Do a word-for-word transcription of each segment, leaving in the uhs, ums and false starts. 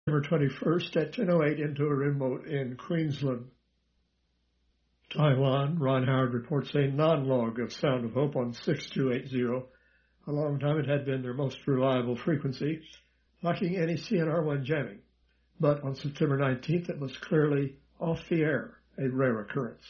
twenty-first at ten oh eight into a remote in Queensland, Taiwan. Ron Howard reports a non-log of Sound of Hope on six two eight zero. A long time it had been their most reliable frequency, lacking any C N R one jamming. But on September nineteenth, it was clearly off the air, a rare occurrence.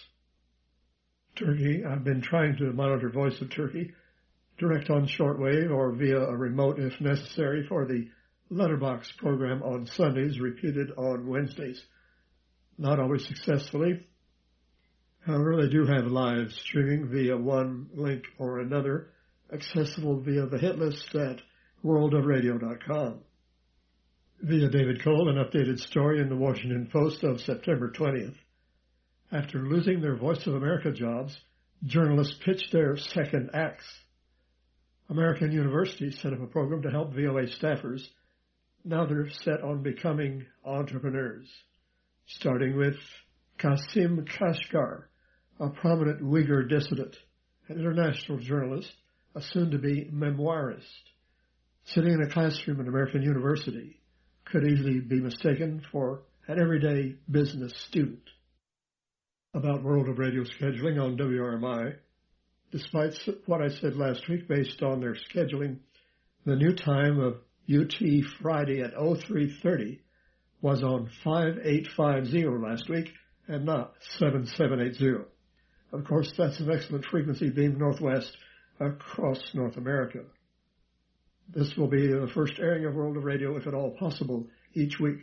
Turkey, I've been trying to monitor Voice of Turkey, direct on shortwave or via a remote if necessary for the letterbox program on Sundays, repeated on Wednesdays. Not always successfully. However, they do have live streaming via one link or another, accessible via the hit list at world of radio dot com. Via David Cole, an updated story in the Washington Post of September twentieth. After losing their Voice of America jobs, journalists pitched their second acts. American University set up a program to help V O A staffers. Now they're set on becoming entrepreneurs, starting with Kasim Kashgar, a prominent Uyghur dissident, an international journalist, a soon-to-be memoirist. Sitting in a classroom at American University could easily be mistaken for an everyday business student. About World of Radio scheduling on W R M I, despite what I said last week based on their scheduling, the new time of U T Friday at oh three thirty was on five eight five zero last week and not seven seven eight zero. Of course, that's an excellent frequency beam northwest across North America. This will be the first airing of World of Radio, if at all possible, each week.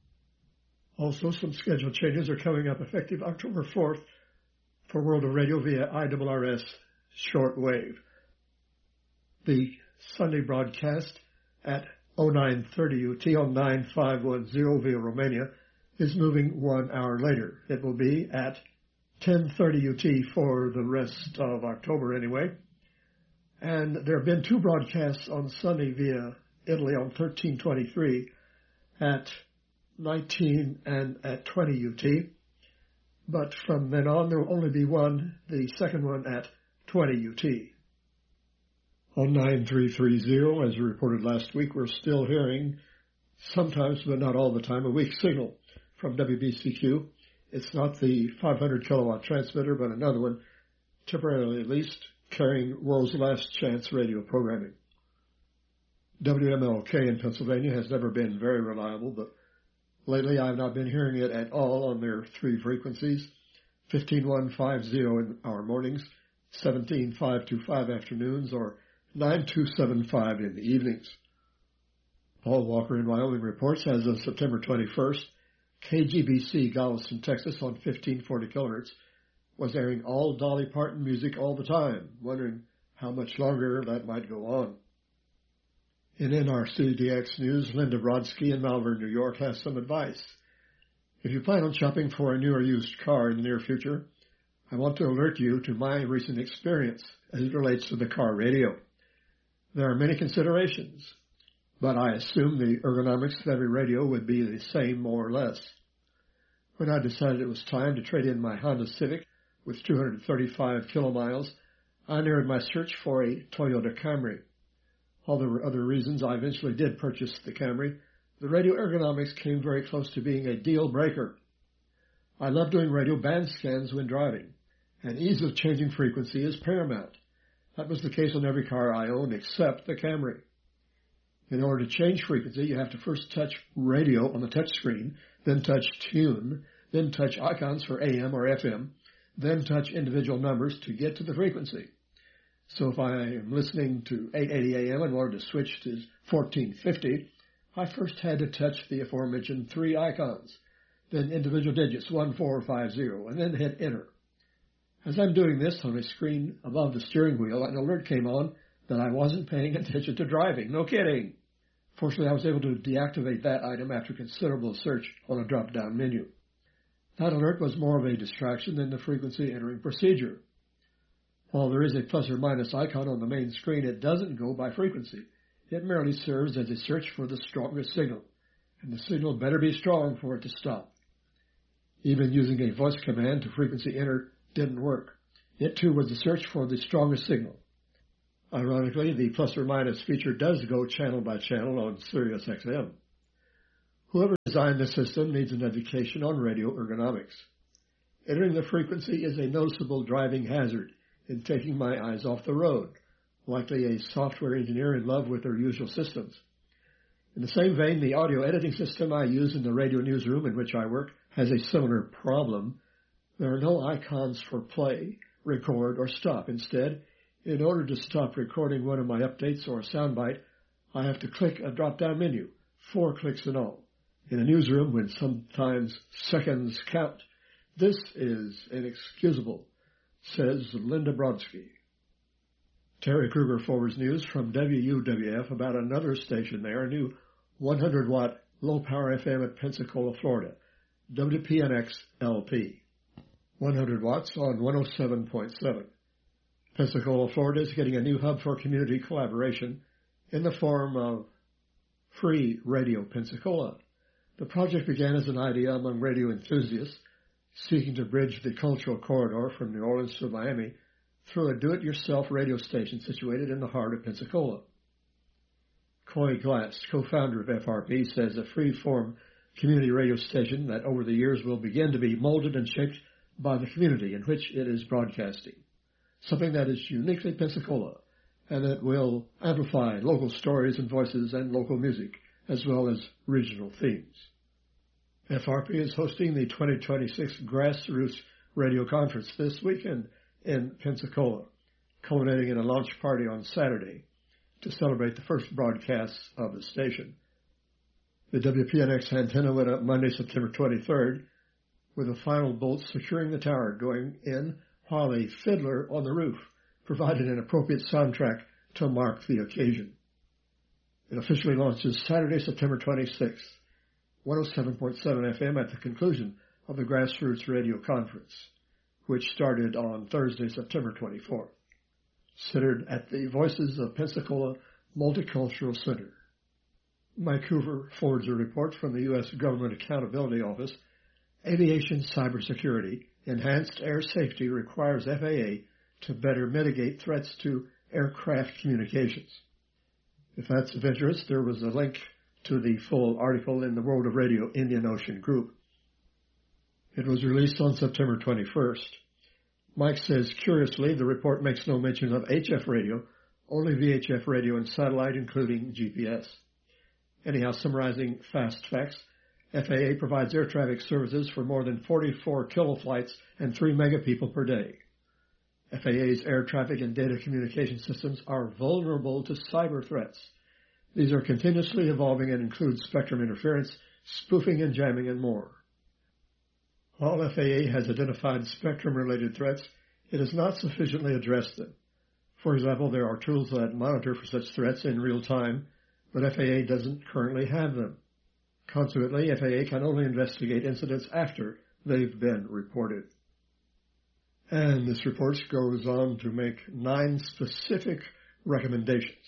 Also, some schedule changes are coming up effective October fourth for World of Radio via I R R S shortwave. The Sunday broadcast at oh nine thirty U T on nine five one zero via Romania is moving one hour later. It will be at ten thirty U T for the rest of October anyway. And there have been two broadcasts on Sunday via Italy on thirteen twenty-three at nineteen and at twenty U T. But from then on, there will only be one, the second one at twenty U T. On nine three thirty, as reported last week, we're still hearing, sometimes but not all the time, a weak signal from W B C Q. It's not the five hundred kilowatt transmitter, but another one, temporarily at least, carrying World's Last Chance radio programming. W M L K in Pennsylvania has never been very reliable, but lately I've not been hearing it at all on their three frequencies, fifteen one fifty in our mornings, seventeen five twenty-five afternoons, or nine two seven five in the evenings. Paul Walker in Wyoming reports, as of September twenty-first, K G B C Galveston, Texas on fifteen forty kilohertz was airing all Dolly Parton music all the time, wondering how much longer that might go on. In N R C D X News, Linda Brodsky in Malvern, New York, has some advice. If you plan on shopping for a new or used car in the near future, I want to alert you to my recent experience as it relates to the car radio. There are many considerations, but I assume the ergonomics of every radio would be the same more or less. When I decided it was time to trade in my Honda Civic with two hundred thirty-five kilomiles, I narrowed my search for a Toyota Camry. While there were other reasons I eventually did purchase the Camry, the radio ergonomics came very close to being a deal breaker. I love doing radio band scans when driving, and ease of changing frequency is paramount. That was the case on every car I owned except the Camry. In order to change frequency, you have to first touch radio on the touch screen, then touch tune, then touch icons for A M or F M, then touch individual numbers to get to the frequency. So if I am listening to eight eighty A M and wanted to switch to fourteen fifty, I first had to touch the aforementioned three icons, then individual digits one four five zero, and then hit enter. As I'm doing this on a screen above the steering wheel, an alert came on that I wasn't paying attention to driving. No kidding. Fortunately, I was able to deactivate that item after considerable search on a drop-down menu. That alert was more of a distraction than the frequency entering procedure. While there is a plus or minus icon on the main screen, it doesn't go by frequency. It merely serves as a search for the strongest signal, and the signal better be strong for it to stop. Even using a voice command to frequency enter didn't work. It too was a search for the strongest signal. Ironically, the plus or minus feature does go channel by channel on Sirius X M. Whoever designed the system needs an education on radio ergonomics. Entering the frequency is a noticeable driving hazard in taking my eyes off the road, likely a software engineer in love with their usual systems. In the same vein, the audio editing system I use in the radio newsroom in which I work has a similar problem. There are no icons for play, record, or stop. Instead, in order to stop recording one of my updates or a soundbite, I have to click a drop-down menu, four clicks in all. In a newsroom, when sometimes seconds count, this is inexcusable, says Linda Brodsky. Terry Kruger forwards news from W U W F about another station there, a new one hundred watt low-power F M at Pensacola, Florida, W P N X L P. one hundred watts on one oh seven point seven. Pensacola, Florida is getting a new hub for community collaboration in the form of Free Radio Pensacola. The project began as an idea among radio enthusiasts seeking to bridge the cultural corridor from New Orleans to Miami through a do-it-yourself radio station situated in the heart of Pensacola. Coy Glass, co-founder of F R P, says a free-form community radio station that over the years will begin to be molded and shaped by the community in which it is broadcasting, something that is uniquely Pensacola and that will amplify local stories and voices and local music, as well as regional themes. F R P is hosting the twenty twenty-six Grassroots Radio Conference this weekend in Pensacola, culminating in a launch party on Saturday to celebrate the first broadcasts of the station. The W P N X antenna went up Monday, September twenty-third, with a final bolt securing the tower going in, while a fiddler on the roof provided an appropriate soundtrack to mark the occasion. It officially launches Saturday, September twenty-sixth, one oh seven point seven F M at the conclusion of the Grassroots Radio Conference, which started on Thursday, September twenty-fourth, centered at the Voices of Pensacola Multicultural Center. Mike Hoover forwards a report from the U S Government Accountability Office. Aviation cybersecurity, enhanced air safety requires F A A to better mitigate threats to aircraft communications. If that's of interest, there was a link to the full article in the World of Radio Indian Ocean Group. It was released on September twenty-first. Mike says, curiously, the report makes no mention of H F radio, only V H F radio and satellite, including G P S. Anyhow, summarizing fast facts, F A A provides air traffic services for more than forty-four kiloflights and three megapeople per day. F A A's air traffic and data communication systems are vulnerable to cyber threats. These are continuously evolving and include spectrum interference, spoofing and jamming, and more. While F A A has identified spectrum-related threats, it has not sufficiently addressed them. For example, there are tools that monitor for such threats in real time, but F A A doesn't currently have them. Consequently, F A A can only investigate incidents after they've been reported. And this report goes on to make nine specific recommendations.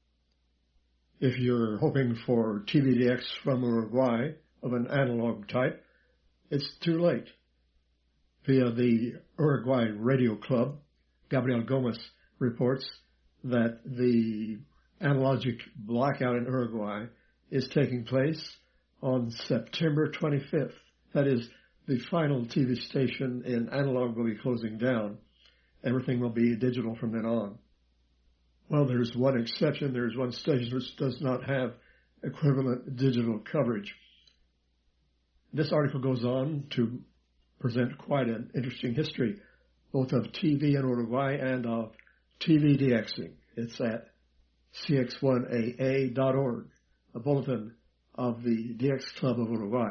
If you're hoping for T V D X from Uruguay of an analog type, it's too late. Via the Uruguay Radio Club, Gabriel Gomez reports that the analogic blackout in Uruguay is taking place on September twenty-fifth. That is, the final T V station in analog will be closing down. Everything will be digital from then on. Well, there's one exception. There's one station which does not have equivalent digital coverage. This article goes on to present quite an interesting history, both of T V in Uruguay and of T V DXing. It's at C X one A A dot org, a bulletin of the D X Club of Uruguay.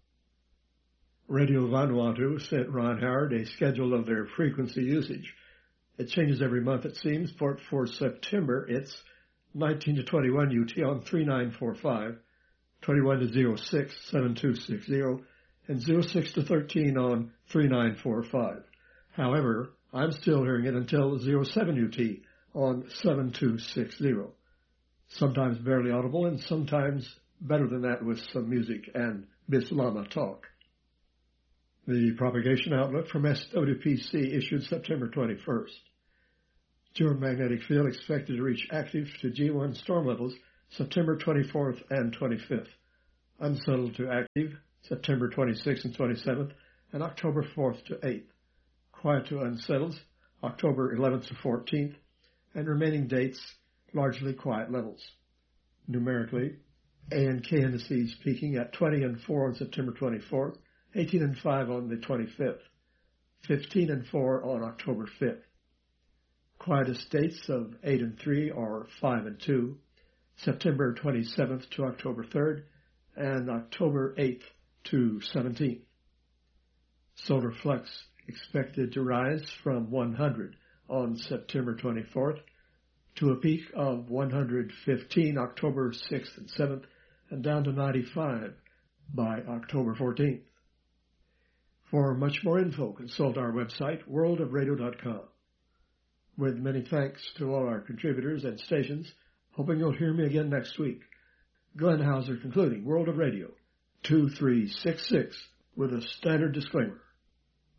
Radio Vanuatu sent Ron Howard a schedule of their frequency usage. It changes every month, it seems. For, for September, it's nineteen to twenty-one U T on three nine four five, twenty-one to oh six, seven two six zero, and oh six to thirteen on three nine four five. However, I'm still hearing it until oh seven U T on seven two six zero. Sometimes barely audible, and sometimes better than that with some music and Bislama talk. The propagation outlook from S W P C issued September twenty-first. Geomagnetic field expected to reach active to G one storm levels September twenty-fourth and twenty-fifth. Unsettled to active, September twenty-sixth and twenty-seventh, and October fourth to eighth. Quiet to unsettled, October eleventh to fourteenth, and remaining dates, largely quiet levels. Numerically, A and K indices peaking at twenty and four on September twenty-fourth, eighteen and five on the twenty-fifth, fifteen and four on October fifth. Quietest dates of eight and three are five and two, September twenty-seventh to October third, and October eighth to seventeenth. Solar flux expected to rise from one hundred on September twenty-fourth to a peak of one hundred fifteen October sixth and seventh, and down to ninety-five by October fourteenth. For much more info, consult our website, world of radio dot com. With many thanks to all our contributors and stations, hoping you'll hear me again next week. Glenn Hauser concluding World of Radio two three six six with a standard disclaimer.